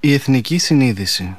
Η εθνική συνείδηση.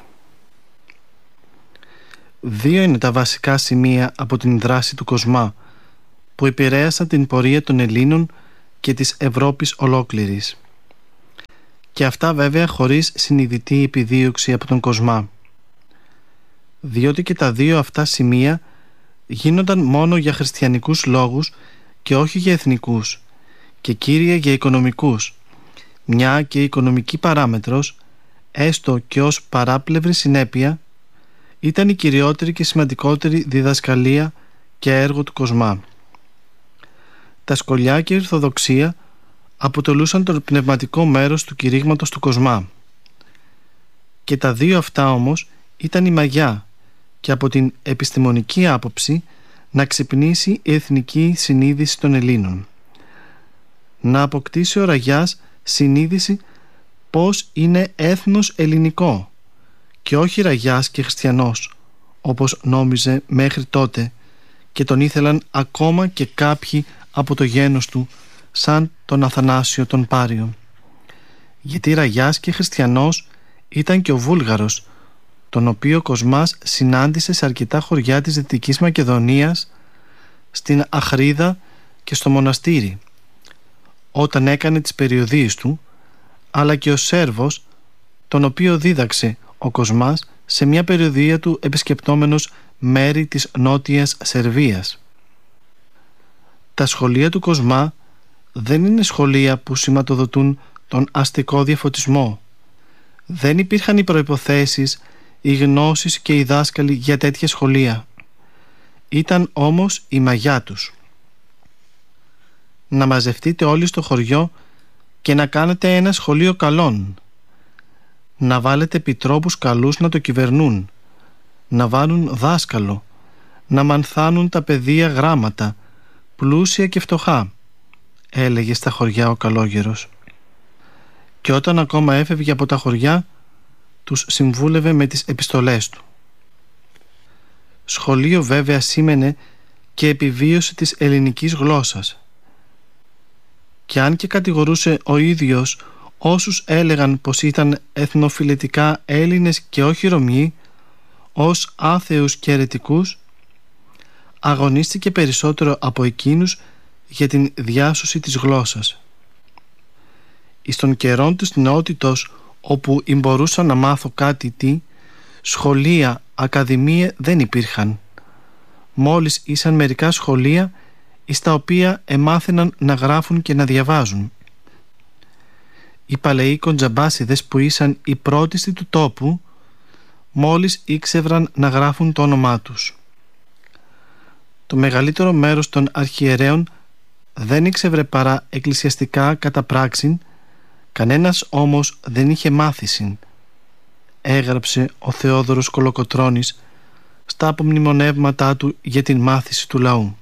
Δύο είναι τα βασικά σημεία από την δράση του Κοσμά που επηρέασαν την πορεία των Ελλήνων και της Ευρώπης ολόκληρης. Και αυτά βέβαια χωρίς συνειδητή επιδίωξη από τον Κοσμά. Διότι και τα δύο αυτά σημεία γίνονταν μόνο για χριστιανικούς λόγους και όχι για εθνικούς, και κύρια για οικονομικούς, μια και η οικονομική παράμετρος, έστω και ως παράπλευρη συνέπεια, ήταν η κυριότερη και σημαντικότερη διδασκαλία και έργο του Κοσμά. Τα σχολιά και η Ορθοδοξία αποτελούσαν το πνευματικό μέρος του κηρύγματος του Κοσμά. Και τα δύο αυτά όμως ήταν η μαγιά και από την επιστημονική άποψη να ξυπνήσει η εθνική συνείδηση των Ελλήνων. Να αποκτήσει ο Ραγιάς συνείδηση πως είναι έθνος ελληνικό και όχι Ραγιάς και χριστιανός, όπως νόμιζε μέχρι τότε και τον ήθελαν ακόμα και κάποιοι από το γένος του, σαν τον Αθανάσιο τον Πάριο. Γιατί Ραγιάς και χριστιανός ήταν και ο Βούλγαρος, τον οποίο ο Κοσμάς συνάντησε σε αρκετά χωριά της Δυτικής Μακεδονίας, στην Αχρίδα και στο μοναστήρι, όταν έκανε τις περιοδίες του, αλλά και ο Σέρβος, τον οποίο δίδαξε ο Κοσμάς σε μια περιοδία του επισκεπτόμενος μέρη της Νότιας Σερβίας. Τα σχολεία του Κοσμά δεν είναι σχολεία που σηματοδοτούν τον αστικό διαφωτισμό. Δεν υπήρχαν οι προϋποθέσεις, οι γνώσεις και οι δάσκαλοι για τέτοια σχολεία. Ήταν όμως η μαγιά τους. Να μαζευτείτε όλοι στο χωριό και να κάνετε ένα σχολείο καλών. Να βάλετε επιτρόπους καλούς να το κυβερνούν. Να βάλουν δάσκαλο. Να μανθάνουν τα παιδεία γράμματα, πλούσια και φτωχά, έλεγε στα χωριά ο καλόγερος. Και όταν ακόμα έφευγε από τα χωριά, τους συμβούλευε με τις επιστολές του. Σχολείο βέβαια σήμαινε και επιβίωση της ελληνικής γλώσσας. Και αν και κατηγορούσε ο ίδιος όσους έλεγαν πως ήταν εθνοφιλετικά Έλληνες και όχι Ρωμιοί, ως άθεους και αιρετικούς, αγωνίστηκε περισσότερο από εκείνους για την διάσωση της γλώσσας. Εις των καιρών της νεότητος, όπου μπορούσα να μάθω κάτι τι, σχολεία, ακαδημία δεν υπήρχαν. Μόλις ήσαν μερικά σχολεία εις τα οποία εμάθαιναν να γράφουν και να διαβάζουν. Οι παλαιοί κοντζαμπάσιδες που ήσαν οι πρώτιστοι του τόπου, μόλις ήξευραν να γράφουν το όνομά τους. Το μεγαλύτερο μέρος των αρχιερέων δεν ήξευρε παρά εκκλησιαστικά κατά πράξην, κανένας όμως δεν είχε μάθησιν, έγραψε ο Θεόδωρος Κολοκοτρώνης στα απομνημονεύματά του για την μάθηση του λαού.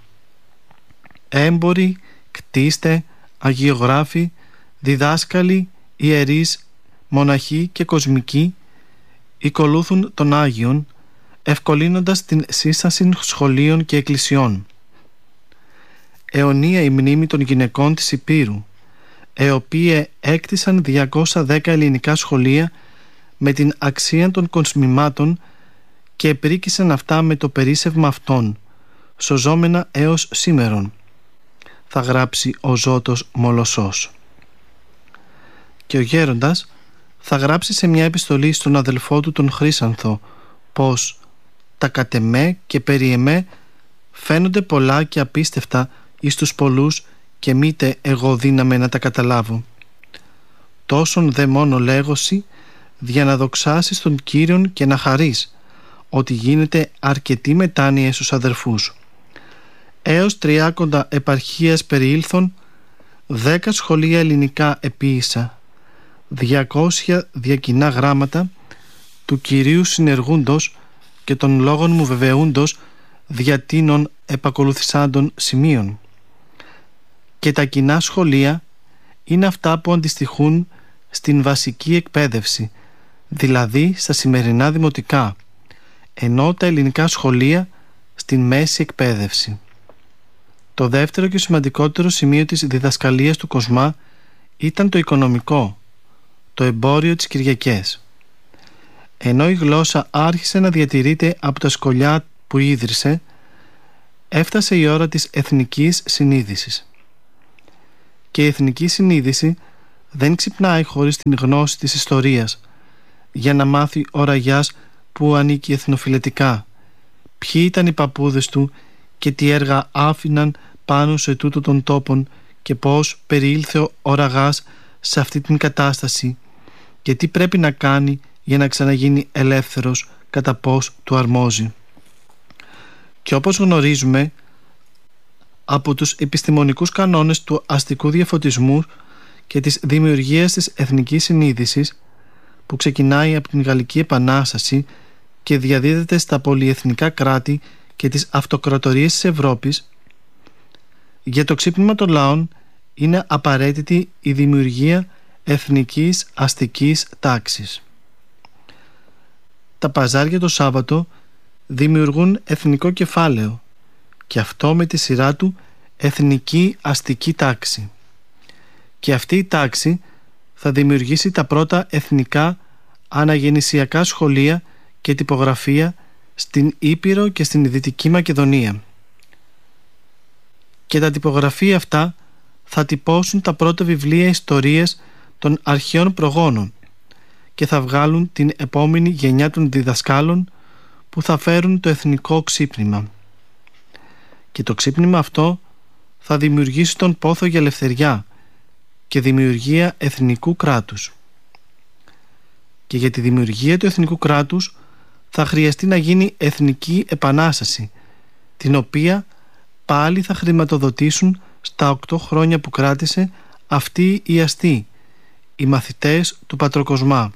Έμποροι, κτίστε, αγιογράφοι, διδάσκαλοι, ιερείς, μοναχοί και κοσμικοί οικολούθουν των Άγιων, ευκολύνοντας την σύσταση σχολείων και εκκλησιών. Αιωνία η μνήμη των γυναικών της Υπήρου, εοπίε έκτισαν 210 ελληνικά σχολεία με την αξία των κοσμημάτων και επρίκησαν αυτά με το περίσσευμα αυτών, σωζόμενα έως σήμερον, θα γράψει ο Ζώτος Μολοσσός. Και ο γέροντας θα γράψει σε μια επιστολή στον αδελφό του τον Χρύσανθο πως τα κατ' εμέ και περί εμέ φαίνονται πολλά και απίστευτα εις τους πολλούς και μήτε εγώ δύναμαι να τα καταλάβω. Τόσον δε μόνο λέγωση για να δοξάσεις τον Κύριον και να χαρείς ότι γίνεται αρκετή μετάνοια στους αδερφούς. Έως 30 επαρχίας περιήλθον, 10 σχολεία ελληνικά επίησα, 200 διακοινά γράμματα του Κυρίου συνεργούντος και των λόγων μου βεβαιούντος διατείνων επακολουθησάντων σημείων. Και τα κοινά σχολεία είναι αυτά που αντιστοιχούν στην βασική εκπαίδευση, δηλαδή στα σημερινά δημοτικά, ενώ τα ελληνικά σχολεία στην μέση εκπαίδευση. Το δεύτερο και σημαντικότερο σημείο της διδασκαλίας του Κοσμά ήταν το οικονομικό, το εμπόριο της Κυριακές. Ενώ η γλώσσα άρχισε να διατηρείται από τα σκολιά που ίδρυσε, έφτασε η ώρα της εθνικής συνείδησης. Και η εθνική συνείδηση δεν ξυπνάει χωρίς την γνώση της ιστορίας, για να μάθει ο Ραγιάς που ανήκει εθνοφιλετικά, ποιοι ήταν οι παππούδες του και τι έργα άφηναν πάνω σε τούτο των τόπων και πώς περιήλθε ο Ραγάς σε αυτή την κατάσταση και τι πρέπει να κάνει για να ξαναγίνει ελεύθερος κατά πώς του αρμόζει. Και όπως γνωρίζουμε από τους επιστημονικούς κανόνες του αστικού διαφωτισμού και της δημιουργίας της εθνικής συνείδησης, που ξεκινάει από την Γαλλική Επανάσταση και διαδίδεται στα πολυεθνικά κράτη και τις αυτοκρατορίες της Ευρώπης, για το ξύπνημα των λαών είναι απαραίτητη η δημιουργία εθνικής αστικής τάξης. Τα παζάρια το Σάββατο δημιουργούν εθνικό κεφάλαιο και αυτό με τη σειρά του εθνική αστική τάξη. Και αυτή η τάξη θα δημιουργήσει τα πρώτα εθνικά αναγεννησιακά σχολεία και τυπογραφία στην Ήπειρο και στην Δυτική Μακεδονία. Και τα τυπογραφία αυτά θα τυπώσουν τα πρώτα βιβλία ιστορίες των αρχαίων προγόνων και θα βγάλουν την επόμενη γενιά των διδασκάλων που θα φέρουν το εθνικό ξύπνημα. Και το ξύπνημα αυτό θα δημιουργήσει τον πόθο για ελευθεριά και δημιουργία εθνικού κράτους. Και για τη δημιουργία του εθνικού κράτους θα χρειαστεί να γίνει εθνική επανάσταση, την οποία πάλι θα χρηματοδοτήσουν στα 8 χρόνια που κράτησε αυτοί οι αστεί, οι μαθητές του Πατροκοσμά.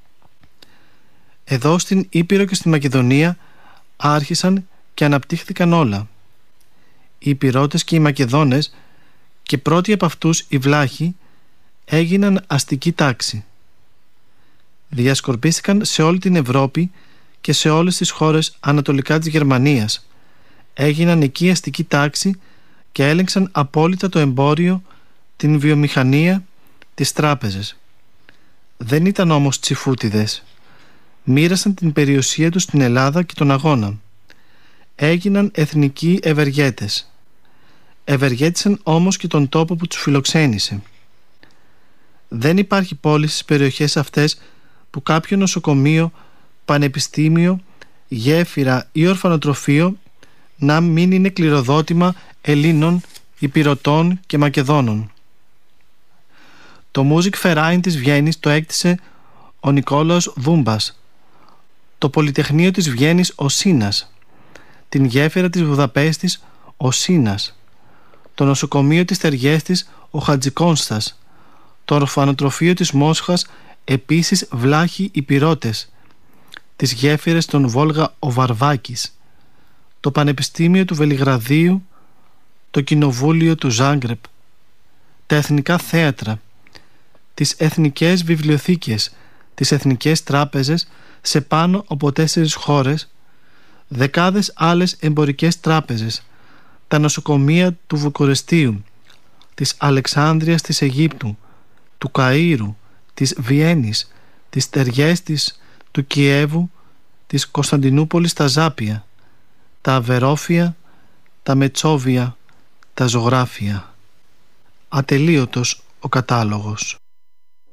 Εδώ στην Ήπειρο και στη Μακεδονία άρχισαν και αναπτύχθηκαν όλα. Οι Ηπειρώτες και οι Μακεδόνες, και πρώτοι από αυτούς οι Βλάχοι, έγιναν αστική τάξη. Διασκορπίστηκαν σε όλη την Ευρώπη και σε όλες τις χώρες ανατολικά της Γερμανίας. Έγιναν εκεί αστική τάξη και έλεγξαν απόλυτα το εμπόριο, την βιομηχανία, τις τράπεζες. Δεν ήταν όμως τσιφούτιδες. Μοίρασαν την περιουσία τους στην Ελλάδα και τον αγώνα. Έγιναν εθνικοί ευεργέτες. Ευεργέτησαν όμως και τον τόπο που τους φιλοξένησε. Δεν υπάρχει πόλη στις περιοχές αυτές που κάποιο νοσοκομείο, πανεπιστήμιο, γέφυρα ή ορφανοτροφείο να μην είναι κληροδότημα Ελλήνων, Ηπειρωτών και Μακεδόνων. Το Musikverein της Βιέννης το έκτισε ο Νικόλαος Δούμπας, το Πολυτεχνείο της Βιέννης ο Σίνας, την γέφυρα της Βουδαπέστης ο Σίνας, το νοσοκομείο της Τεργέστης ο Χατζικόνστας, το ορφανοτροφείο της Μόσχας επίσης Βλάχοι Ηπειρώτες, τις γέφυρες των Βόλγα ο Βαρβάκης, το Πανεπιστήμιο του Βελιγραδίου, το Κοινοβούλιο του Ζάγκρεπ, τα εθνικά θέατρα, τις εθνικές βιβλιοθήκες, τις εθνικές τράπεζες σε πάνω από 4 χώρες, δεκάδες άλλες εμπορικές τράπεζες, τα νοσοκομεία του Βουκουρεστίου, της Αλεξάνδρειας της Αιγύπτου, του Καΐρου, της Βιέννης, της Τεριέστης, του Κιέβου, της Κωνσταντινούπολης τα Ζάπια, τα Αβερόφια, τα Μετσόβια, τα Ζωγράφια. Ατελείωτος ο κατάλογος.